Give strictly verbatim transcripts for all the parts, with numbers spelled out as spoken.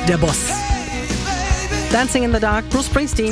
der Boss. Dancing in the Dark, Bruce Springsteen.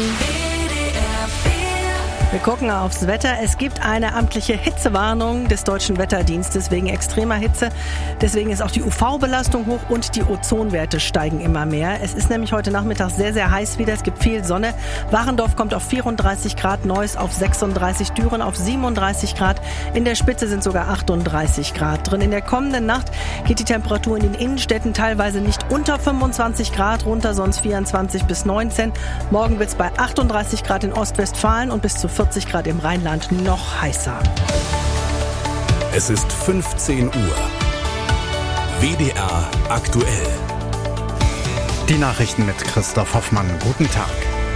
Wir gucken aufs Wetter. Es gibt eine amtliche Hitzewarnung des Deutschen Wetterdienstes wegen extremer Hitze. Deswegen ist auch die U V-Belastung hoch und die Ozonwerte steigen immer mehr. Es ist nämlich heute Nachmittag sehr, sehr heiß wieder. Es gibt viel Sonne. Warendorf kommt auf vierunddreißig Grad, Neuss auf sechsunddreißig, Düren auf siebenunddreißig Grad. In der Spitze sind sogar achtunddreißig Grad drin. In der kommenden Nacht geht die Temperatur in den Innenstädten teilweise nicht unter fünfundzwanzig Grad runter, sonst vierundzwanzig bis neunzehn. Morgen wird es bei achtunddreißig Grad in Ostwestfalen und bis zu vierzig Grad im Rheinland noch heißer. Es ist fünfzehn Uhr. W D R aktuell. Die Nachrichten mit Christoph Hoffmann. Guten Tag.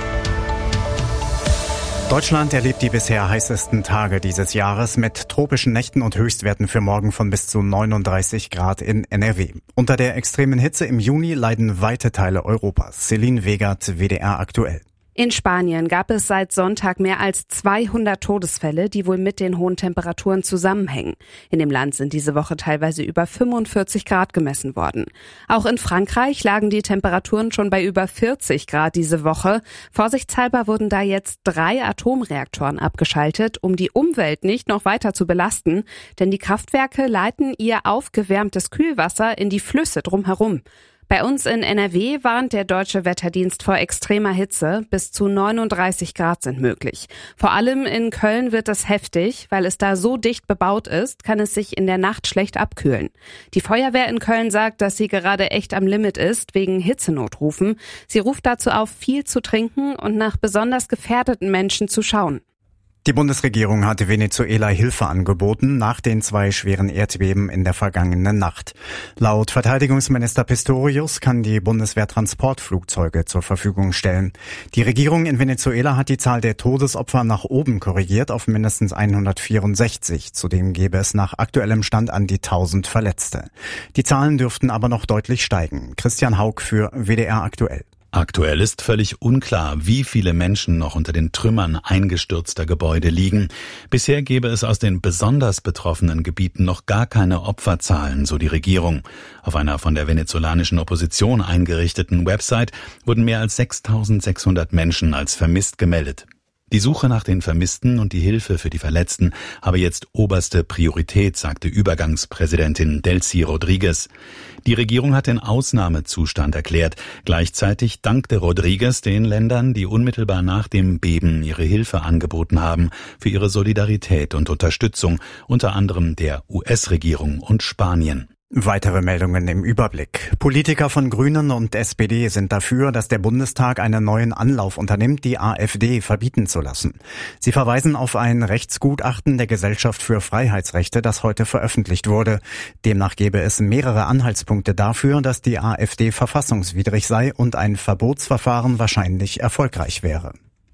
Deutschland erlebt die bisher heißesten Tage dieses Jahres mit tropischen Nächten und Höchstwerten für morgen von bis zu neununddreißig Grad in N R W. Unter der extremen Hitze im Juni leiden weite Teile Europas. Celine Wegert, W D R aktuell. In Spanien gab es seit Sonntag mehr als zweihundert Todesfälle, die wohl mit den hohen Temperaturen zusammenhängen. In dem Land sind diese Woche teilweise über fünfundvierzig Grad gemessen worden. Auch in Frankreich lagen die Temperaturen schon bei über vierzig Grad diese Woche. Vorsichtshalber wurden da jetzt drei Atomreaktoren abgeschaltet, um die Umwelt nicht noch weiter zu belasten. Denn die Kraftwerke leiten ihr aufgewärmtes Kühlwasser in die Flüsse drumherum. Bei uns in N R W warnt der Deutsche Wetterdienst vor extremer Hitze. Bis zu neununddreißig Grad sind möglich. Vor allem in Köln wird es heftig. Weil es da so dicht bebaut ist, kann es sich in der Nacht schlecht abkühlen. Die Feuerwehr in Köln sagt, dass sie gerade echt am Limit ist wegen Hitzenotrufen. Sie ruft dazu auf, viel zu trinken und nach besonders gefährdeten Menschen zu schauen. Die Bundesregierung hatte Venezuela Hilfe angeboten nach den zwei schweren Erdbeben in der vergangenen Nacht. Laut Verteidigungsminister Pistorius kann die Bundeswehr Transportflugzeuge zur Verfügung stellen. Die Regierung in Venezuela hat die Zahl der Todesopfer nach oben korrigiert auf mindestens hundertvierundsechzig. Zudem gäbe es nach aktuellem Stand an die tausend Verletzte. Die Zahlen dürften aber noch deutlich steigen. Christian Haug für W D R aktuell. Aktuell ist völlig unklar, wie viele Menschen noch unter den Trümmern eingestürzter Gebäude liegen. Bisher gäbe es aus den besonders betroffenen Gebieten noch gar keine Opferzahlen, so die Regierung. Auf einer von der venezolanischen Opposition eingerichteten Website wurden mehr als sechstausendsechshundert Menschen als vermisst gemeldet. Die Suche nach den Vermissten und die Hilfe für die Verletzten habe jetzt oberste Priorität, sagte Übergangspräsidentin Delcy Rodriguez. Die Regierung hat den Ausnahmezustand erklärt. Gleichzeitig dankte Rodriguez den Ländern, die unmittelbar nach dem Beben ihre Hilfe angeboten haben, für ihre Solidarität und Unterstützung, unter anderem der U S-Regierung und Spanien. Weitere Meldungen im Überblick. Politiker von Grünen und S P D sind dafür, dass der Bundestag einen neuen Anlauf unternimmt, die AfD verbieten zu lassen. Sie verweisen auf ein Rechtsgutachten der Gesellschaft für Freiheitsrechte, das heute veröffentlicht wurde. Demnach gäbe es mehrere Anhaltspunkte dafür, dass die AfD verfassungswidrig sei und ein Verbotsverfahren wahrscheinlich erfolgreich wäre.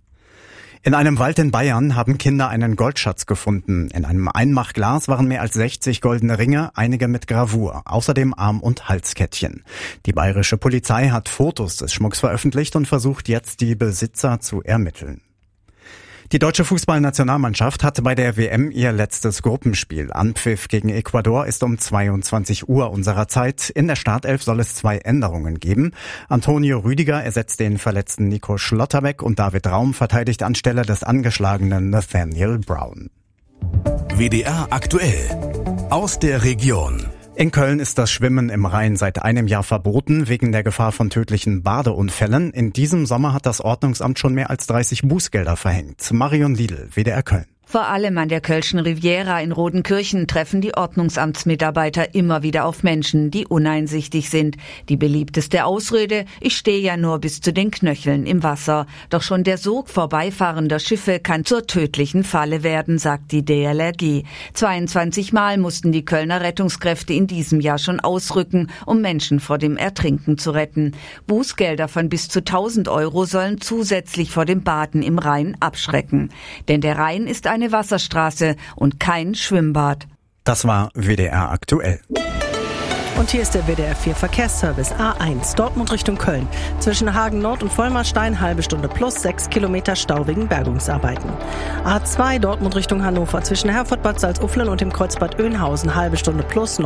In einem Wald in Bayern haben Kinder einen Goldschatz gefunden. In einem Einmachglas waren mehr als sechzig goldene Ringe, einige mit Gravur, außerdem Arm- und Halskettchen. Die bayerische Polizei hat Fotos des Schmucks veröffentlicht und versucht jetzt, die Besitzer zu ermitteln. Die deutsche Fußballnationalmannschaft hatte bei der W M ihr letztes Gruppenspiel. Anpfiff gegen Ecuador ist um zweiundzwanzig Uhr unserer Zeit. In der Startelf soll es zwei Änderungen geben. Antonio Rüdiger ersetzt den verletzten Nico Schlotterbeck und David Raum verteidigt anstelle des angeschlagenen Nathaniel Brown. W D R aktuell. Aus der Region. In Köln ist das Schwimmen im Rhein seit einem Jahr verboten, wegen der Gefahr von tödlichen Badeunfällen. In diesem Sommer hat das Ordnungsamt schon mehr als dreißig Bußgelder verhängt. Marion Liedl, W D R Köln. Vor allem an der Kölschen Riviera in Rodenkirchen treffen die Ordnungsamtsmitarbeiter immer wieder auf Menschen, die uneinsichtig sind. Die beliebteste Ausrede: Ich stehe ja nur bis zu den Knöcheln im Wasser. Doch schon der Sog vorbeifahrender Schiffe kann zur tödlichen Falle werden, sagt die D L R G. zweiundzwanzig Mal mussten die Kölner Rettungskräfte in diesem Jahr schon ausrücken, um Menschen vor dem Ertrinken zu retten. Bußgelder von bis zu tausend Euro sollen zusätzlich vor dem Baden im Rhein abschrecken. Denn der Rhein ist eine Wasserstraße und kein Schwimmbad. Das war W D R aktuell. Und hier ist der W D R vier Verkehrsservice. A eins, Dortmund Richtung Köln. Zwischen Hagen Nord und Vollmarstein halbe Stunde plus sechs Kilometer Stau wegen Bergungsarbeiten. A zwei, Dortmund Richtung Hannover. Zwischen Herford, Bad Salzuflen und dem Kreuz Bad Oeynhausen halbe Stunde plus